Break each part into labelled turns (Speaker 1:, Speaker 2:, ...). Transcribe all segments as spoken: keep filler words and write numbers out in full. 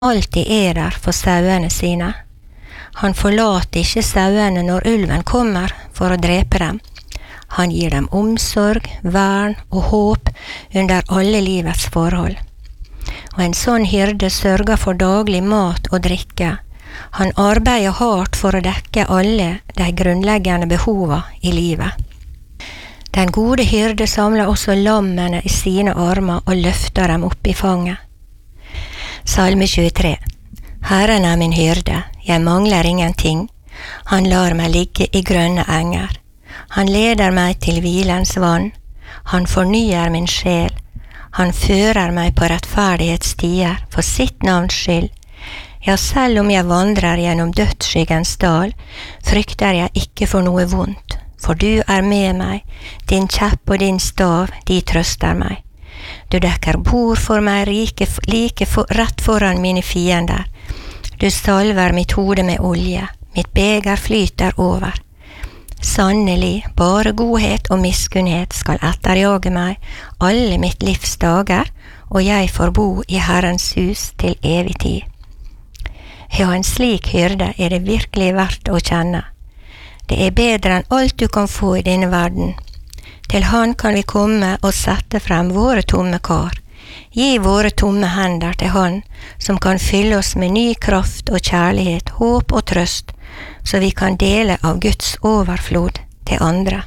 Speaker 1: alltid er der for sauene sine. Han forlater ikke sauene når ulven kommer for å drepe dem. Han gir dem omsorg, vern og håp under alle livets forhold. Og en sånn hyrde sørger for daglig mat og drikke. Han arbeider hardt for å dekke alle de grunnleggende behovene i livet. Den gode hyrde samler også lammene i sine armer og løfter dem opp i fanget. Salme tjuetre. Herren er min hyrde, jeg mangler ingenting. Han lar meg ligge i grønne enger. Han leder meg til hvilens vann. Han fornyer min sjel. Han fører meg på rettferdighetsstier for sitt navns skyld. Ja, selv om jeg vandrer gjennom dødsskyggens dal, frykter jeg ikke for noe vondt, for du er med meg, din kjepp og din stav, de trøster meg. Du dekker bord for meg like, like for, rett foran mine fiender. Du salver mitt hode med olje, mitt beger flyter over. Sannelig, bare godhet og miskunnhet skal etterjage meg alle mitt livs dager, og jeg får bo i Herrens hus til evig tid. Ja, en slik hyrde er det virkelig verdt å kjenne. Det er bedre enn alt du kan få i denne verden. Til han kan vi komme og sette frem våre tomme kar. Gi våre tomme hender til han, som kan fylle oss med ny kraft og kjærlighet, håp og trøst, så vi kan dele av Guds overflod til andre.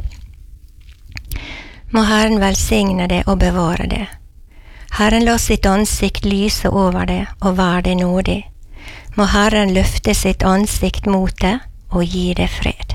Speaker 1: Må Herren velsigne det og bevare det. Herren la sitt ansikt lyse over det og være det nådig. Må Herren løfte sitt ansikt mot det og gi det fred.